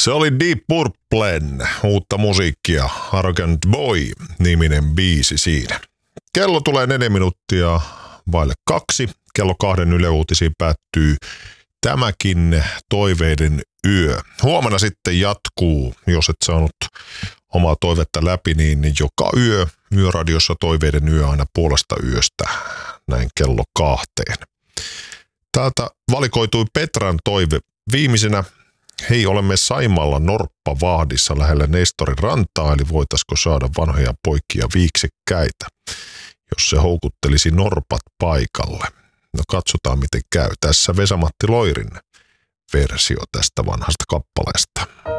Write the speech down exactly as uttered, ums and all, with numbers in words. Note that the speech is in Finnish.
Se oli Deep Purplen uutta musiikkia, Arrogant Boy-niminen biisi siinä. Kello tulee neljä minuuttia vaille kaksi. Kello kahden Yle Uutisiin päättyy tämäkin toiveiden yö. Huomenna sitten jatkuu, jos et saanut omaa toivetta läpi, niin joka yö Yöradiossa toiveiden yö aina puolesta yöstä näin kello kahteen. Täältä valikoitui Petran toive viimeisenä. Hei, olemme Saimaalla Norppavahdissa lähellä Nestorin rantaa, eli voitaisiko saada vanhoja poikia viiksekkäitä, jos se houkuttelisi norpat paikalle. No katsotaan miten käy. Tässä Vesa-Matti Loirin versio tästä vanhasta kappaleesta.